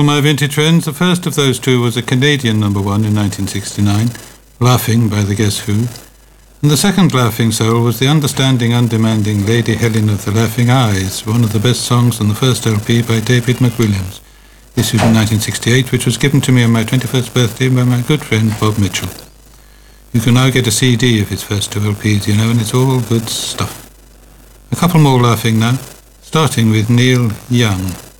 all my vintage friends. The first of those two was a Canadian number one in 1969, Laughing by the Guess Who. And the second Laughing Soul was the understanding, undemanding Lady Helen of the Laughing Eyes, one of the best songs on the first LP by David McWilliams, issued in 1968, which was given to me on my 21st birthday by my good friend Bob Mitchell. You can now get a CD of his first two LPs, and it's all good stuff. A couple more Laughing now, starting with Neil Young.